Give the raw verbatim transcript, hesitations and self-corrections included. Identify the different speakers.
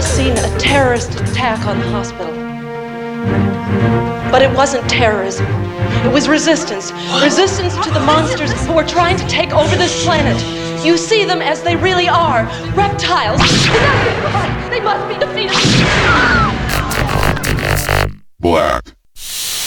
Speaker 1: just seen a terrorist attack on the hospital. But it wasn't terrorism. It was resistance. Resistance to the monsters who are trying to take over this planet. You see them as they really are. Reptiles. They must be defeated.